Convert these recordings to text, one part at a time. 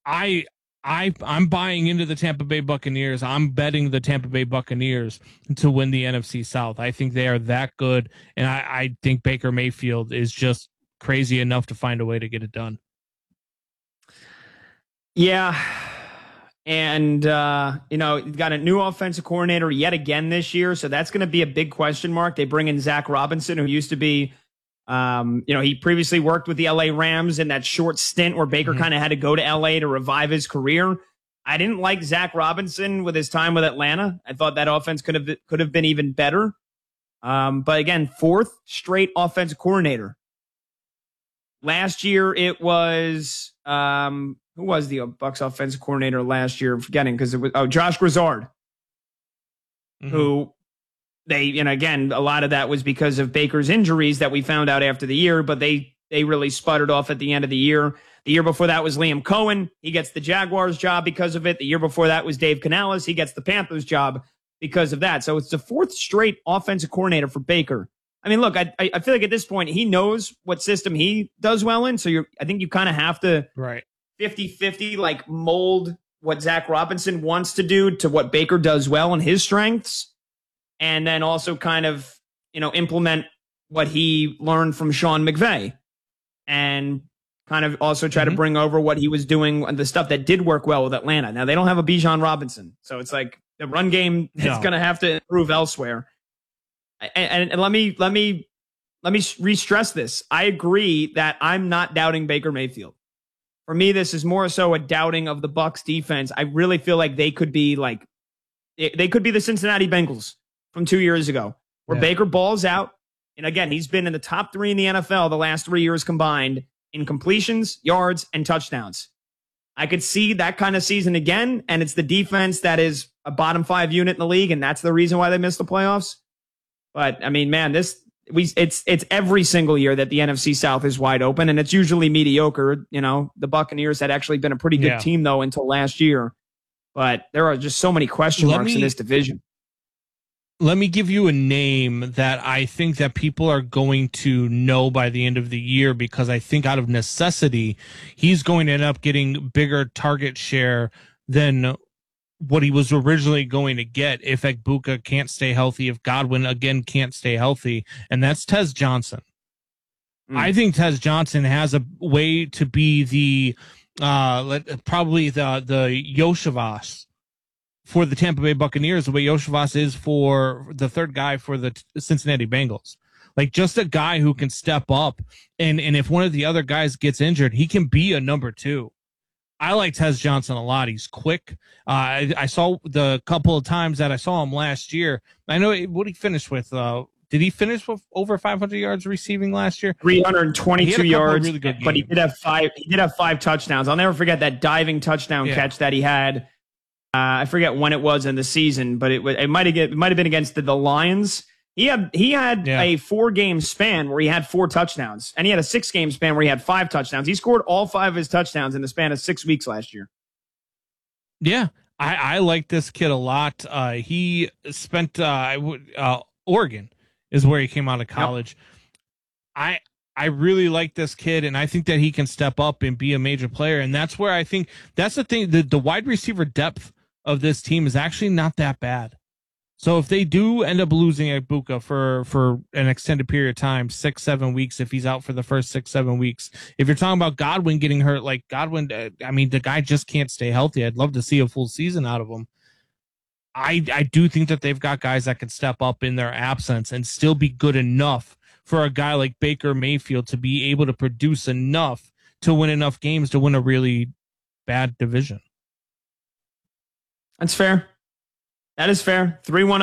I I'm buying into the Tampa Bay Buccaneers. I'm betting the Tampa Bay Buccaneers to win the NFC South. I think they are that good, and I think Baker Mayfield is just crazy enough to find a way to get it done. Yeah. And, you've got a new offensive coordinator yet again this year. So that's going to be a big question mark. They bring in Zach Robinson, who used to be, he previously worked with the LA Rams in that short stint where Baker kind of had to go to LA to revive his career. I didn't like Zach Robinson with his time with Atlanta. I thought that offense could have been even better. But again, fourth straight offensive coordinator. Last year it was who was the Bucs offensive coordinator last year? I'm forgetting because it was Josh Grizzard, who again, a lot of that was because of Baker's injuries that we found out after the year, but they really sputtered off at the end of the year. The year before that was Liam Cohen. He gets the Jaguars job because of it. The year before that was Dave Canales. He gets the Panthers job because of that. So it's the fourth straight offensive coordinator for Baker. I mean, look, I feel like at this point he knows what system he does well in. So I think you kind of have to 50-50 like mold what Zach Robinson wants to do to what Baker does well and his strengths. And then also kind of, implement what he learned from Sean McVay and kind of also try to bring over what he was doing and the stuff that did work well with Atlanta. Now they don't have a Bijan Robinson. So it's like the run game is going to have to improve elsewhere. And let me re-stress this. I agree that I'm not doubting Baker Mayfield. For me, this is more so a doubting of the Bucs defense. I really feel like they could be the Cincinnati Bengals from 2 years ago, where Baker balls out. And again, he's been in the top 3 in the NFL the last 3 years combined in completions, yards, and touchdowns. I could see that kind of season again, and it's the defense that is a bottom 5 unit in the league, and that's the reason why they missed the playoffs. But I mean, man, it's every single year that the NFC South is wide open, and it's usually mediocre. The Buccaneers had actually been a pretty good team though until last year, but there are just so many question marks in this division. Let me give you a name that I think that people are going to know by the end of the year, because I think out of necessity, he's going to end up getting bigger target share than what he was originally going to get if Egbuka can't stay healthy, if Godwin again can't stay healthy, and that's Tez Johnson. I think Tez Johnson has a way to be the probably the Yoshivas for the Tampa Bay Buccaneers, the way Yoshivas is for the third guy for the Cincinnati Bengals. Like, just a guy who can step up, and if one of the other guys gets injured, he can be a number 2. I like Tez Johnson a lot. He's quick. I saw the couple of times that I saw him last year. I know what he finished with. Did he finish with over 500 yards receiving last year? 322 yards, really good but he did have 5 touchdowns. I'll never forget that diving touchdown catch that he had. I forget when it was in the season, but it might have been against the Lions. He had a 4-game span where he had 4 touchdowns, and he had a 6-game span where he had 5 touchdowns. He scored all 5 of his touchdowns in the span of 6 weeks last year. Yeah, I like this kid a lot. He spent Oregon is where he came out of college. Yep. I really like this kid, and I think that he can step up and be a major player. And that's where I think that's the thing. The wide receiver depth of this team is actually not that bad. So if they do end up losing Egbuka for an extended period of time, 6-7 weeks, if he's out for the first 6-7 weeks, if you're talking about Godwin getting hurt, like Godwin, I mean, the guy just can't stay healthy. I'd love to see a full season out of him. I do think that they've got guys that can step up in their absence and still be good enough for a guy like Baker Mayfield to be able to produce enough to win enough games to win a really bad division. That's fair. That is fair.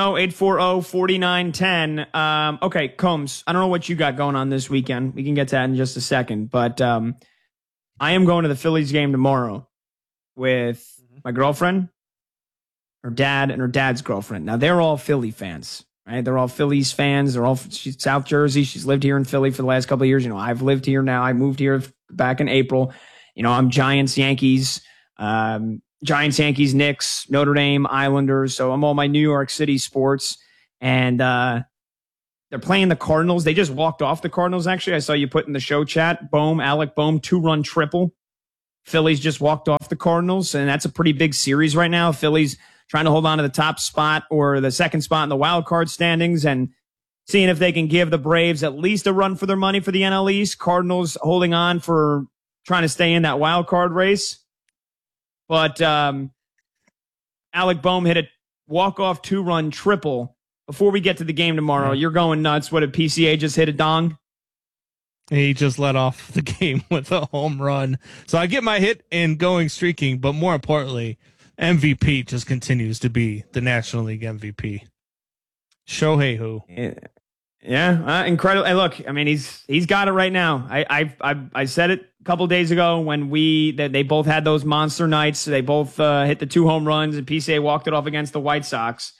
310-840-4910. Okay, Combs, I don't know what you got going on this weekend. We can get to that in just a second. But I am going to the Phillies game tomorrow with my girlfriend, her dad, and her dad's girlfriend. Now, they're all Philly fans, right? They're all Phillies fans. She's South Jersey. She's lived here in Philly for the last couple of years. I've lived here now. I moved here back in April. I'm Giants, Yankees, Knicks, Notre Dame, Islanders. So I'm all my New York City sports. And they're playing the Cardinals. They just walked off the Cardinals, actually. I saw you put in the show chat. Alec Bohm, 2-run triple. Phillies just walked off the Cardinals, and that's a pretty big series right now. Phillies trying to hold on to the top spot or the second spot in the wild card standings and seeing if they can give the Braves at least a run for their money for the NL East. Cardinals holding on for trying to stay in that wild card race. But Alec Boehm hit a walk-off 2-run triple. Before we get to the game tomorrow, you're going nuts. What, did PCA just hit a dong? He just let off the game with a home run. So I get my hit and going streaking, but more importantly, MVP just continues to be the National League MVP. Shohei who? Yeah, incredible. Hey, look, I mean, he's got it right now. I said it a couple days ago when they both had those monster nights. They both hit the 2 home runs, and PCA walked it off against the White Sox.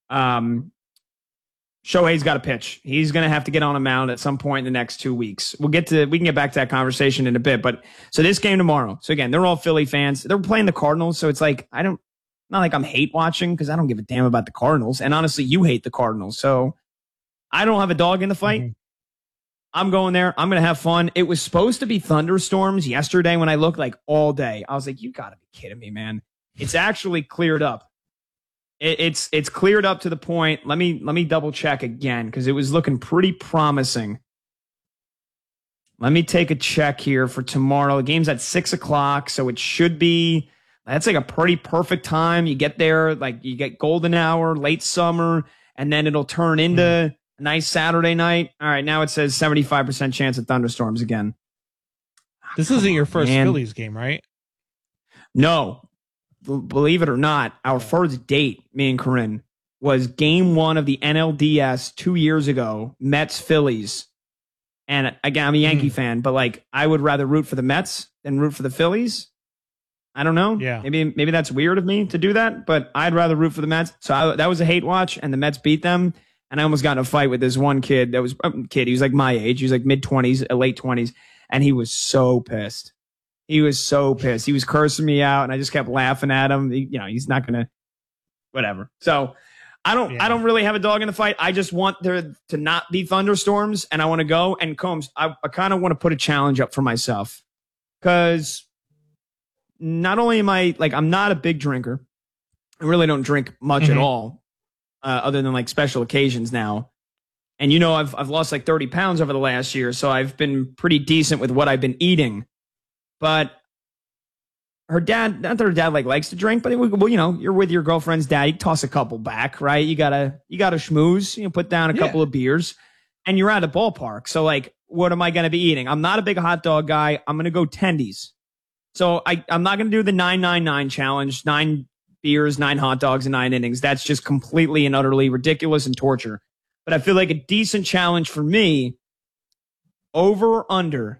Shohei's got to pitch. He's going to have to get on a mound at some point in the next 2 weeks. We can get back to that conversation in a bit. But so this game tomorrow. So again, they're all Philly fans. They're playing the Cardinals. So it's like, not like I'm hate watching because I don't give a damn about the Cardinals. And honestly, you hate the Cardinals. So I don't have a dog in the fight. Mm-hmm. I'm going there. I'm going to have fun. It was supposed to be thunderstorms yesterday when I looked like all day. I was like, you got to be kidding me, man. It's actually cleared up. It's cleared up to the point. Let me double check again because it was looking pretty promising. Let me take a check here for tomorrow. The game's at 6:00, so it should be. That's like a pretty perfect time. You get there, like you get golden hour, late summer, and then it'll turn into a nice Saturday night. All right, now it says 75% chance of thunderstorms again. This isn't your first Phillies game, right? No. Believe it or not, our first date, me and Corinne, was game 1 of the NLDS 2 years ago, Mets Phillies. And again, I'm a Yankee fan, but like I would rather root for the Mets than root for the Phillies. I don't know. Yeah. Maybe that's weird of me to do that, but I'd rather root for the Mets. So that was a hate watch, and the Mets beat them. And I almost got in a fight with this one kid that was He was like my age. He was like mid-20s, late 20s, and he was so pissed. He was so pissed. He was cursing me out, and I just kept laughing at him. He's not gonna, whatever. So I don't really have a dog in the fight. I just want there to not be thunderstorms, and I want to go. And Combs, I kind of want to put a challenge up for myself because not only am I'm not a big drinker. I really don't drink much at all, other than like special occasions now. And I've lost like 30 pounds over the last year, so I've been pretty decent with what I've been eating. But her dad, not that her dad likes to drink, but you're with your girlfriend's dad, you toss a couple back, right? You gotta schmooze, put down a couple of beers, and you're at a ballpark. So like, what am I gonna be eating? I'm not a big hot dog guy. I'm gonna go tendies. So I'm not gonna do the 999 challenge, 9 beers, 9 hot dogs, and 9 innings. That's just completely and utterly ridiculous and torture. But I feel like a decent challenge for me, over under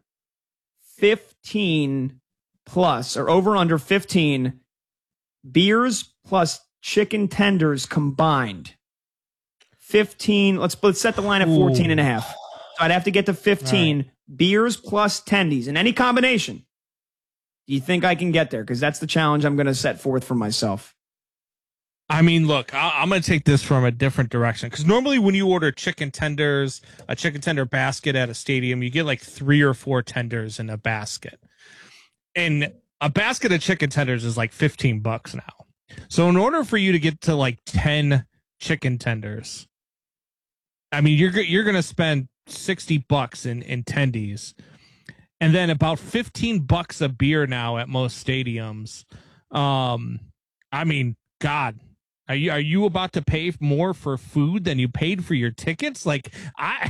15 plus or over under 15 beers plus chicken tenders combined. 15. Let's set the line at 14 and a half. So I'd have to get to 15 beers plus tendies in any combination. Do you think I can get there? Because that's the challenge I'm going to set forth for myself. I mean, look, I'm going to take this from a different direction because normally when you order chicken tenders, a chicken tender basket at a stadium, you get like 3 or 4 tenders in a basket. And a basket of chicken tenders is like $15 now. So in order for you to get to like 10 chicken tenders, I mean, you're going to spend $60 in tendies and then about $15 a beer now at most stadiums. I mean, God. Are you about to pay more for food than you paid for your tickets? Like I'm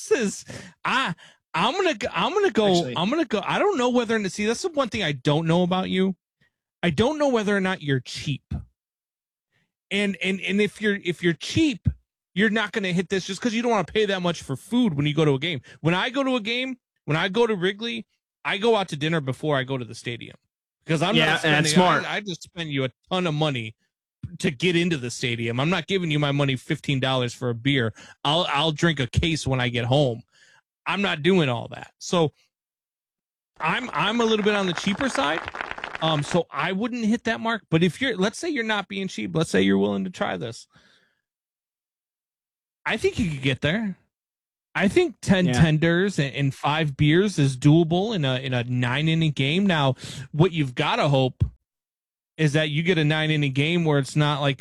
gonna go. I don't know whether to see. That's the one thing I don't know about you. I don't know whether or not you're cheap. And if you're cheap, you're not going to hit this just because you don't want to pay that much for food when you go to a game. When I go to a game, when I go to Wrigley, I go out to dinner before I go to the stadium because I'm not spending. That's smart. I just spend you a ton of money to get into the stadium. I'm not giving you my money $15 for a beer. I'll drink a case when I get home. I'm not doing all that. So I'm a little bit on the cheaper side. So I wouldn't hit that mark. But if let's say you're not being cheap, let's say you're willing to try this. I think you could get there. I think 10 Yeah. tenders and 5 beers is doable in a 9 inning game. Now, what you've got to hope is that you get a 9 inning game where it's not like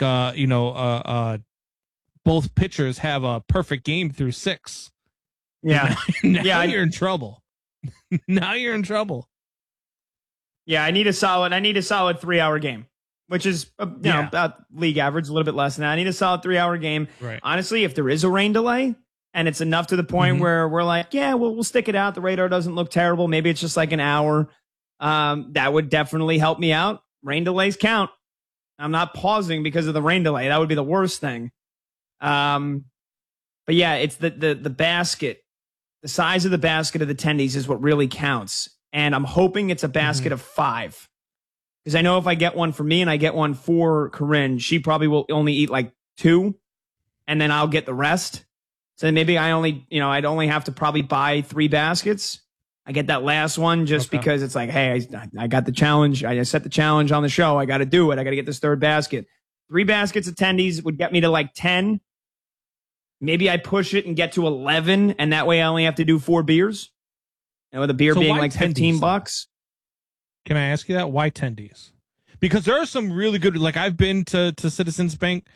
both pitchers have a perfect game through 6. Yeah. Now you're in trouble. Now you're in trouble. Yeah, I need a solid 3-hour game, which is about league average, a little bit less than that. I need a solid 3-hour game. Right. Honestly, if there is a rain delay and it's enough to the point where we're like, yeah, we'll stick it out. The radar doesn't look terrible. Maybe it's just like an hour. That would definitely help me out. Rain delays count. I'm not pausing because of the rain delay. That would be the worst thing. But yeah, it's the basket. The size of the basket of the tendies is what really counts. And I'm hoping it's a basket of 5. Because I know if I get one for me and I get one for Corinne, she probably will only eat like 2. And then I'll get the rest. So maybe I'd only have to probably buy 3 baskets. I get that last one just because it's like, hey, I got the challenge. I set the challenge on the show. I got to do it. I got to get this 3rd basket. 3 baskets of tendies would get me to like 10. Maybe I push it and get to 11, and that way I only have to do 4 beers. And with a beer being like $15. Can I ask you that? Why tendies? Because there are some really good. Like I've been to Citizens Bank.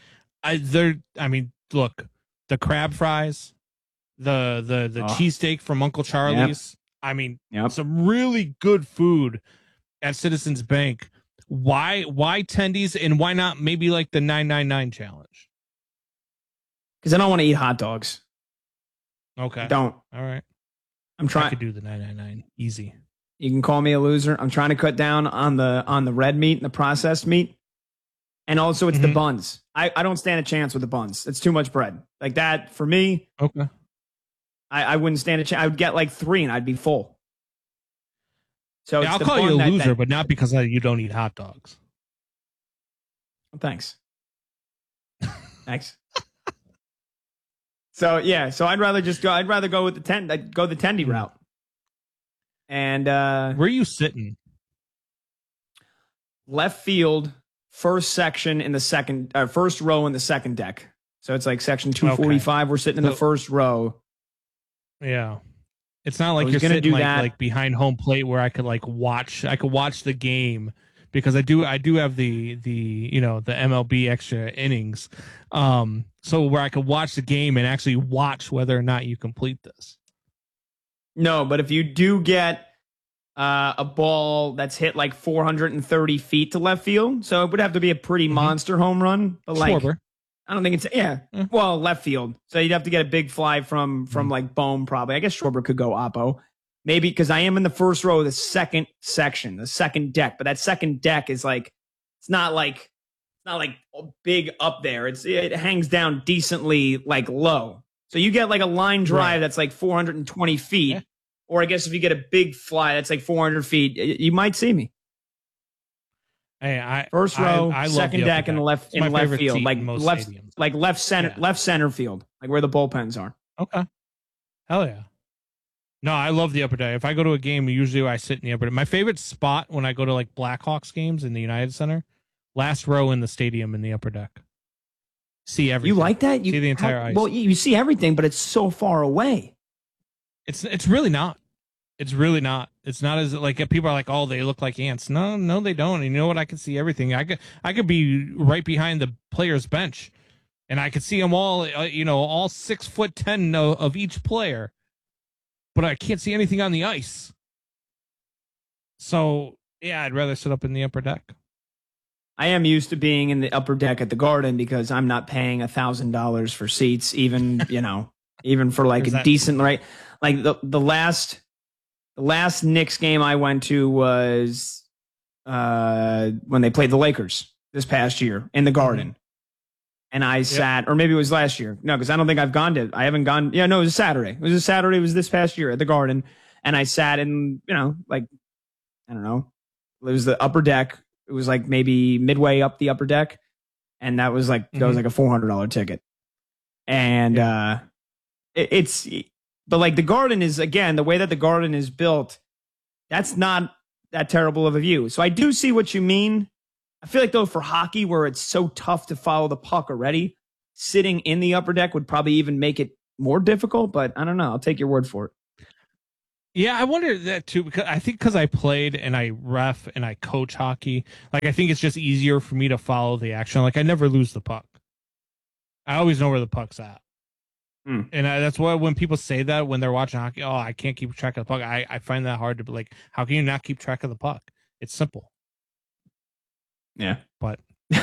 Look, the crab fries, the cheesesteak from Uncle Charlie's. Yep. Some really good food at Citizens Bank. Why tendies, and why not maybe like the 999 challenge? Because I don't want to eat hot dogs. Okay. Don't. All right. I'm trying. I could do the 999. Easy. You can call me a loser. I'm trying to cut down on the red meat and the processed meat. And also it's the buns. I don't stand a chance with the buns. It's too much bread. Like that for me. Okay. I wouldn't stand a chance. I would get like 3 and I'd be full. So I'll call you a loser, but not because you don't eat hot dogs. Well, thanks. Thanks. So I'd rather go with the tendy route. And where are you sitting? Left field, first section in the first row in the second deck. So it's like section 245. Okay. We're sitting in the first row. Yeah. It's not like you're sitting like behind home plate where I could watch the game, because I do have the MLB extra innings. So where I could watch the game and actually watch whether or not you complete this. No, but if you do get a ball that's hit like 430 feet to left field, so it would have to be a pretty monster home run. But Schwarber. I don't think it's well, left field. So you'd have to get a big fly from like Bohm probably. I guess Schwarber could go oppo. Maybe because I am in the first row of the second section, the second deck. But that second deck is like it's not like big up there. It hangs down decently like low. So you get like a line drive that's like 420 feet. Yeah. Or I guess if you get a big fly that's like 400 feet, you might see me. Hey, first row, I second deck in the left field, like left stadiums. Like left center field, like where the bullpens are. Okay. Hell yeah. No, I love the upper deck. If I go to a game, usually I sit in the upper deck. My favorite spot when I go to like Blackhawks games in the United Center, last row in the stadium in the upper deck. See everything. You like that? You see the entire ice. Well, you see everything, but it's so far away. It's really not. It's really not. It's not as like people are like, oh, they look like ants. No, they don't. And you know what? I can see everything. I could be right behind the player's bench, and I could see them all. All 6'10" of each player, but I can't see anything on the ice. So yeah, I'd rather sit up in the upper deck. I am used to being in the upper deck at the Garden because I'm not paying $1,000 for seats, even even for like a decent right. Like the last Knicks game I went to was when they played the Lakers this past year in the Garden. And I sat, or maybe it was last year. No, because I don't think I haven't gone. Yeah, no, it was a Saturday. It was this past year at the Garden. And I sat in, I don't know. It was the upper deck. It was like maybe midway up the upper deck. And that was like, a $400 ticket. And but like the Garden is, again, the way that the Garden is built, that's not that terrible of a view. So I do see what you mean. I feel like though for hockey, where it's so tough to follow the puck already, sitting in the upper deck would probably even make it more difficult, but I don't know. I'll take your word for it. Yeah, I wonder that too, because I played and I ref and I coach hockey. Like, I think it's just easier for me to follow the action. Like, I never lose the puck. I always know where the puck's at. And that's why when people say that when they're watching hockey, oh, I can't keep track of the puck. I find that hard to be like, how can you not keep track of the puck? It's simple. Yeah. But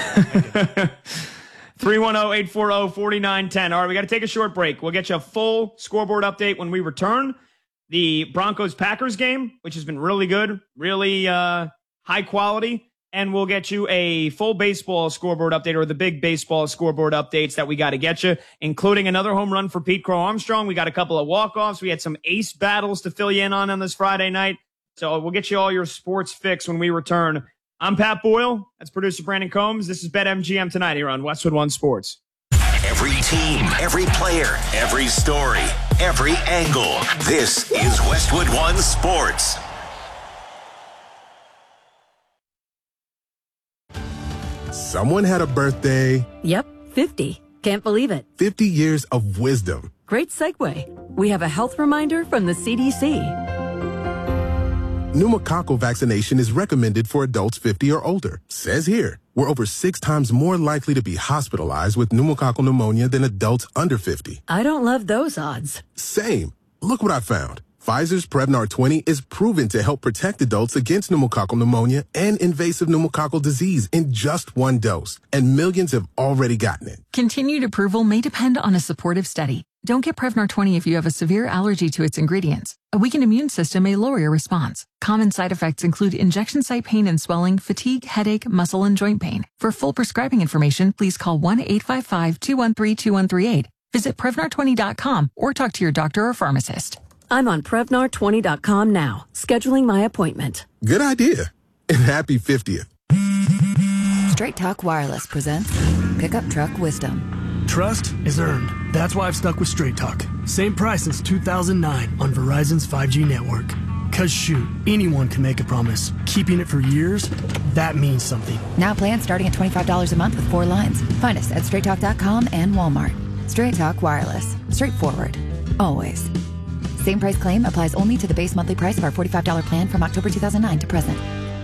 310-840-4910. All right, we got to take a short break. We'll get you a full scoreboard update when we return. The Broncos-Packers game, which has been really good, really high quality. And we'll get you a full baseball scoreboard update, or the big baseball scoreboard updates that we got to get you, including another home run for Pete Crow Armstrong. We got a couple of walk-offs. We had some ace battles to fill you in on this Friday night. So we'll get you all your sports fix when we return. I'm Pat Boyle. That's producer Brandon Combs. This is BetMGM tonight here on Westwood One Sports. Every team, every player, every story, every angle. This is Westwood One Sports. Someone had a birthday. Yep, 50. Can't believe it. 50 years of wisdom. Great segue. We have a health reminder from the CDC. Pneumococcal vaccination is recommended for adults 50 or older. Says here, we're over 6 times more likely to be hospitalized with pneumococcal pneumonia than adults under 50. I don't love those odds. Same. Look what I found. Pfizer's Prevnar 20 is proven to help protect adults against pneumococcal pneumonia and invasive pneumococcal disease in just 1 dose, and millions have already gotten it. Continued approval may depend on a supportive study. Don't get Prevnar 20 if you have a severe allergy to its ingredients. A weakened immune system may lower your response. Common side effects include injection site pain and swelling, fatigue, headache, muscle, and joint pain. For full prescribing information, please call 1-855-213-2138. Visit Prevnar20.com or talk to your doctor or pharmacist. I'm on Prevnar20.com now, scheduling my appointment. Good idea. And happy 50th. Straight Talk Wireless presents Pickup Truck Wisdom. Trust is earned. That's why I've stuck with Straight Talk. Same price since 2009 on Verizon's 5G network. Cause shoot, anyone can make a promise. Keeping it for years, that means something. Now plans starting at $25 a month with 4 lines. Find us at straighttalk.com and Walmart. Straight Talk Wireless. Straightforward. Always. Same price claim applies only to the base monthly price of our $45 plan from October 2009 to present.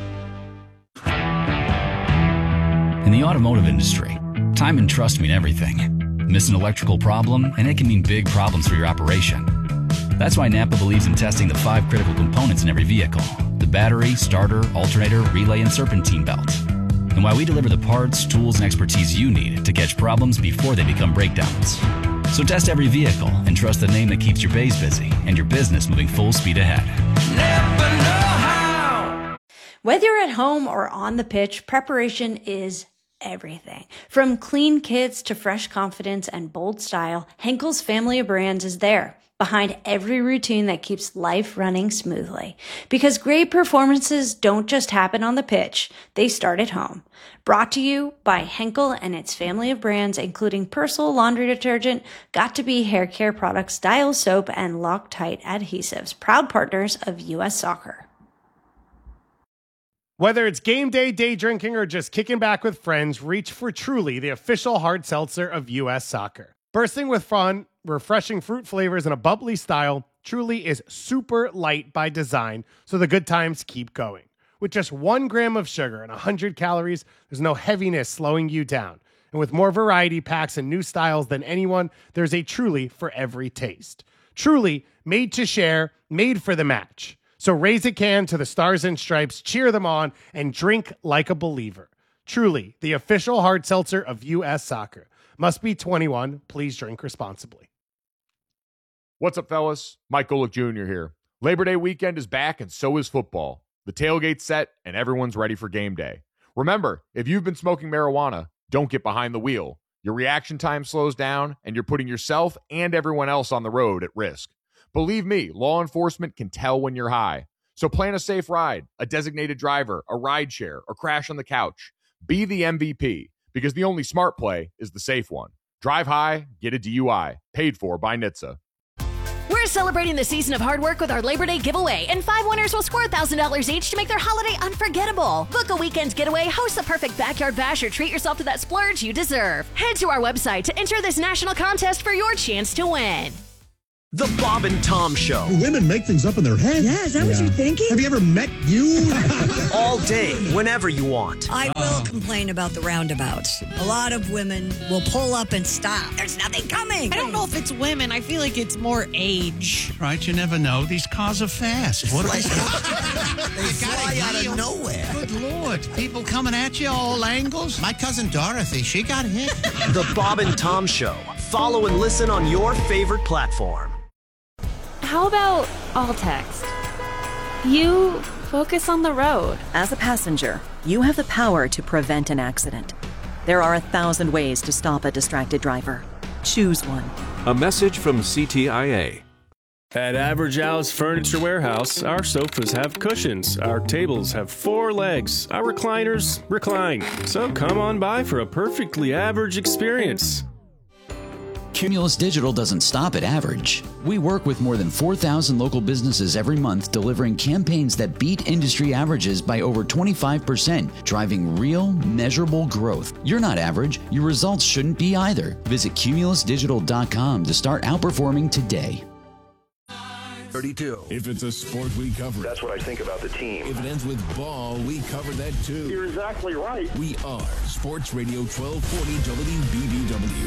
In the automotive industry, time and trust mean everything. Miss an electrical problem, and it can mean big problems for your operation. That's why Napa believes in testing the 5 critical components in every vehicle: the battery, starter, alternator, relay, and serpentine belt. And why we deliver the parts, tools, and expertise you need to catch problems before they become breakdowns. So test every vehicle and trust the name that keeps your bays busy and your business moving full speed ahead. Napa know-how. Whether you're at home or on the pitch, preparation is everything. From clean kits to fresh confidence and bold style, Henkel's family of brands is there, behind every routine that keeps life running smoothly. Because great performances don't just happen on the pitch, they start at home. Brought to you by Henkel and its family of brands, including Persil laundry detergent, Got2b hair care products, Dial soap, and Loctite adhesives, proud partners of U.S. Soccer. Whether it's game day, day drinking, or just kicking back with friends, reach for Truly, the official hard seltzer of U.S. Soccer. Bursting with fun, refreshing fruit flavors, and a bubbly style, Truly is super light by design, so the good times keep going. With just 1 gram of sugar and 100 calories, there's no heaviness slowing you down. And with more variety packs and new styles than anyone, there's a Truly for every taste. Truly, made to share, made for the match. So raise a can to the Stars and Stripes, cheer them on, and drink like a believer. Truly, the official hard seltzer of U.S. Soccer. Must be 21. Please drink responsibly. What's up, fellas? Mike Golick Jr. here. Labor Day weekend is back, and so is football. The tailgate's set, and everyone's ready for game day. Remember, if you've been smoking marijuana, don't get behind the wheel. Your reaction time slows down, and you're putting yourself and everyone else on the road at risk. Believe me, law enforcement can tell when you're high. So plan a safe ride, a designated driver, a ride share, or crash on the couch. Be the MVP, because the only smart play is the safe one. Drive high, get a DUI. Paid for by NHTSA. We're celebrating the season of hard work with our Labor Day giveaway, and 5 winners will score $1,000 each to make their holiday unforgettable. Book a weekend getaway, host the perfect backyard bash, or treat yourself to that splurge you deserve. Head to our website to enter this national contest for your chance to win. The Bob and Tom Show. Women make things up in their head. Yeah, is that what you're thinking? Have you ever met you? All day, whenever you want. I will complain about the roundabouts. A lot of women will pull up and stop. There's nothing coming. I don't know if it's women. I feel like it's more age. Right, you never know. These cars are fast. What They fly out of nowhere. Good Lord. People coming at you all angles. My cousin Dorothy, she got hit. The Bob and Tom Show. Follow and listen on your favorite platform. How about all text? You focus on the road. As a passenger, you have the power to prevent an accident. There are 1,000 ways to stop a distracted driver. Choose one. A message from CTIA. At Average Al's Furniture Warehouse, our sofas have cushions, our tables have 4 legs, our recliners recline. So come on by for a perfectly average experience. Cumulus Digital doesn't stop at average. We work with more than 4,000 local businesses every month, delivering campaigns that beat industry averages by over 25%, driving real, measurable growth. You're not average. Your results shouldn't be either. Visit cumulusdigital.com to start outperforming today. 32. If it's a sport, we cover it. That's what I think about the team. If it ends with ball, we cover that too. You're exactly right. We are Sports Radio 1240 WBBW.